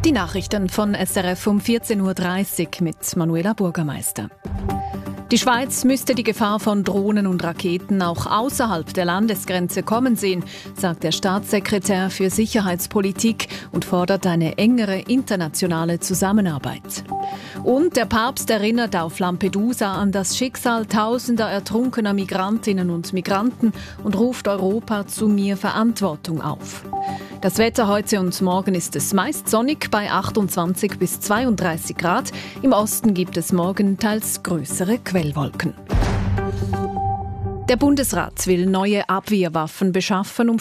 Die Nachrichten von SRF um 14.30 Uhr mit Manuela Burgermeister. Die Schweiz müsste die Gefahr von Drohnen und Raketen auch außerhalb der Landesgrenze kommen sehen, sagt der Staatssekretär für Sicherheitspolitik und fordert eine engere internationale Zusammenarbeit. Und der Papst erinnert auf Lampedusa an das Schicksal tausender ertrunkener Migrantinnen und Migranten und ruft Europa zu mehr Verantwortung auf. Das Wetter heute und morgen ist es meist sonnig bei 28 bis 32 Grad. Im Osten gibt es morgen teils größere Quellwolken. Der Bundesrat will neue Abwehrwaffen beschaffen, um